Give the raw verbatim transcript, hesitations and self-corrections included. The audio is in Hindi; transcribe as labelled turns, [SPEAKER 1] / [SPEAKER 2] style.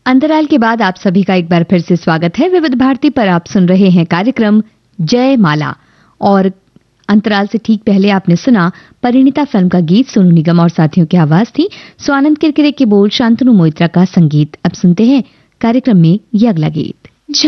[SPEAKER 1] अंतराल के बाद आप सभी का एक बार फिर से स्वागत है। विविध भारती पर आप सुन रहे हैं कार्यक्रम जय माला और अंतराल से ठीक पहले आपने सुना परिणीता फिल्म का गीत। सोनू निगम और साथियों की आवाज थी। स्वानंद किरकिरे के बोल, शांतनु मोइत्रा का संगीत। अब सुनते हैं कार्यक्रम में ये अगला गीत।